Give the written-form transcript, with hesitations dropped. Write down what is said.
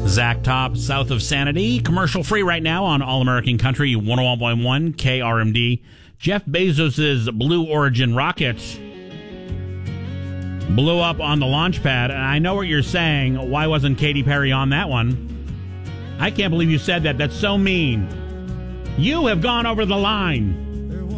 Zach Top, South of Sanity, commercial free right now on All American Country 101.1 KRMD. Jeff Bezos' Blue Origin rocket blew up on the launch pad, and I know what you're saying. Why wasn't Katy Perry on that one? I can't believe you said that. That's so mean. You have gone over the line.